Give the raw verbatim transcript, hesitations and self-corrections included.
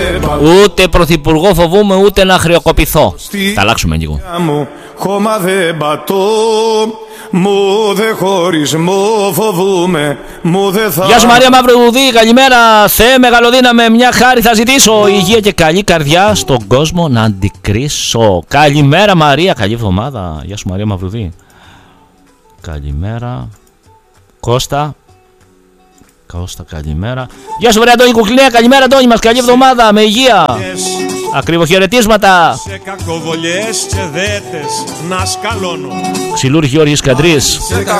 Ούτε πρωθυπουργό φοβούμαι, ούτε να χρεοκοπηθώ. Θα αλλάξουμε λίγο. Χώμα δεν πατώ, μου δε χωρισμό φοβούμαι, μου δε θα... Γεια σου Μαρία Μαυρουδή, καλημέρα. Θεέ μεγαλοδύναμε, μια χάρη θα ζητήσω. Υγεία και καλή καρδιά στον κόσμο να αντικρίσω. Καλημέρα Μαρία, καλή εβδομάδα. Γεια σου Μαρία Μαυρουδή. Καλημέρα Κώστα. Κώστα, καλημέρα. Γεια σου βρε Αντώνη Κουκλέα, καλημέρα Αντώνη μας, καλή εβδομάδα, με υγεία. Ακριβοχαιρετίσματα. Σε κακοβολιές και δέτες να σκαλώνω. Ξυλούρ Γιώργης Καντρής.